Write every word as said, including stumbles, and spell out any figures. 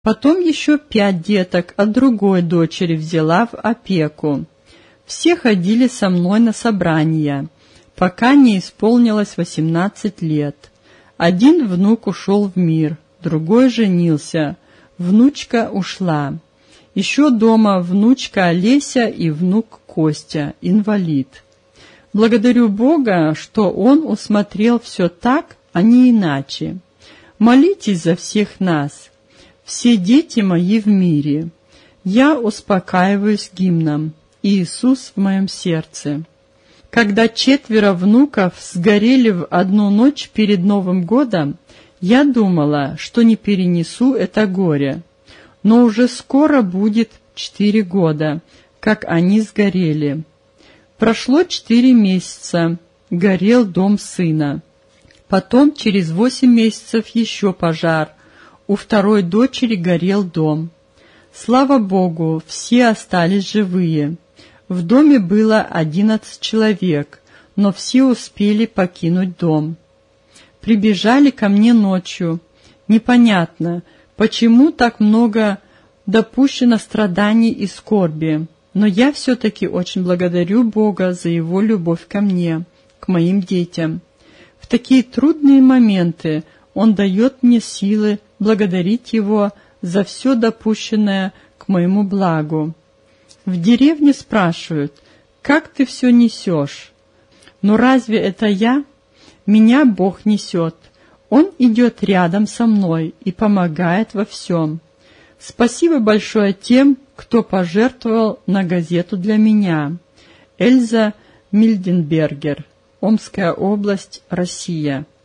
Потом еще пять деток от другой дочери взяла в опеку. Все ходили со мной на собрания, пока не исполнилось восемнадцать лет. Один внук ушел в мир, другой женился, внучка ушла. Еще дома внучка Олеся и внук Костя, инвалид. Благодарю Бога, что Он усмотрел все так, а не иначе. Молитесь за всех нас. Все дети мои в мире. Я успокаиваюсь гимном «Иисус в моем сердце». Когда четверо внуков сгорели в одну ночь перед Новым годом, я думала, что не перенесу это горе. Но уже скоро будет четыре года, как они сгорели. Прошло четыре месяца, горел дом сына. Потом через восемь месяцев еще пожар. У второй дочери горел дом. Слава Богу, все остались живые. В доме было одиннадцать человек, но все успели покинуть дом. Прибежали ко мне ночью. Непонятно, почему так много допущено страданий и скорби, но я все-таки очень благодарю Бога за Его любовь ко мне, к моим детям. В такие трудные моменты Он дает мне силы благодарить Его за все допущенное к моему благу. В деревне спрашивают, как ты все несешь? Но разве это я? Меня Бог несет. Он идет рядом со мной и помогает во всем. Спасибо большое тем, кто пожертвовал на газету для меня. Эльза Мильденбергер, Омская область, Россия.